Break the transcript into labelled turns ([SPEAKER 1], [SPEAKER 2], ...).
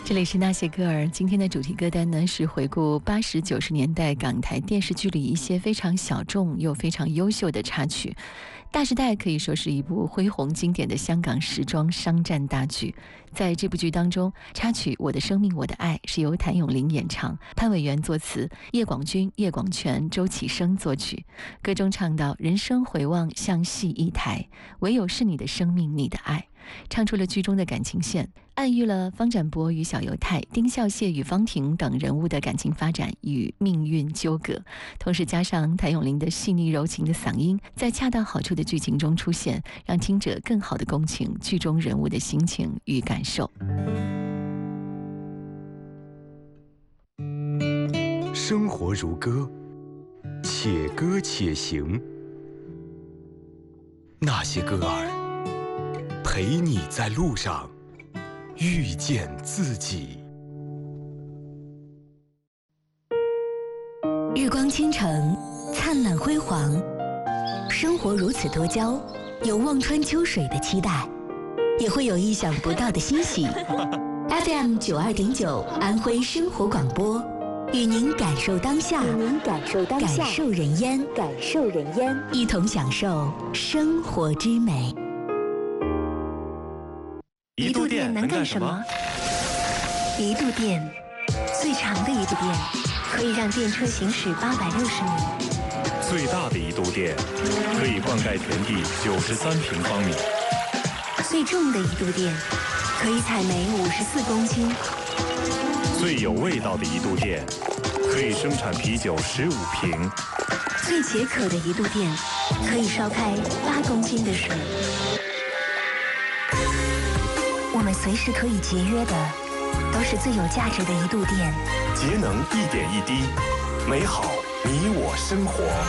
[SPEAKER 1] 这里是那些歌儿，今天的主题歌单呢是回顾80、90年代港台电视剧里一些非常小众又非常优秀的插曲。大时代可以说是一部恢宏经典的香港时装商战大剧。在这部剧当中，插曲《我的生命我的爱》是由谭咏麟演唱，潘伟源作词，叶广军、叶广全、周启生作曲。歌中唱到：人生回望像戏一台，唯有是你的生命你的爱，唱出了剧中的感情线，暗喻了方展博与小犹太、丁孝谢与方婷等人物的感情发展与命运纠葛，同时加上谭咏麟的细腻柔情的嗓音，在恰到好处的剧情中出现，让听者更好地共情剧中人物的心情与感受。
[SPEAKER 2] 生活如歌，且歌且行。那些歌儿陪你在路上遇见自己。
[SPEAKER 3] 日光倾城，灿烂辉煌，生活如此多娇，有望穿秋水的期待，也会有意想不到的欣喜。FM 92.9安徽生活广播，与您感受当下，感受人烟，一同享受生活之美。
[SPEAKER 4] 一度电能干什么？
[SPEAKER 5] 一度电，最长的一度电，可以让电车行驶860米。
[SPEAKER 4] 最大的一度电，可以灌溉田地93平方米。
[SPEAKER 5] 最重的一度电，可以采煤54公斤。
[SPEAKER 4] 最有味道的一度电，可以生产啤酒15瓶。
[SPEAKER 5] 最解渴的一度电，可以烧开8公斤的水。我们随时可以节约的，都是最有价值的一度电。
[SPEAKER 4] 节能1点1滴，美好你我生活。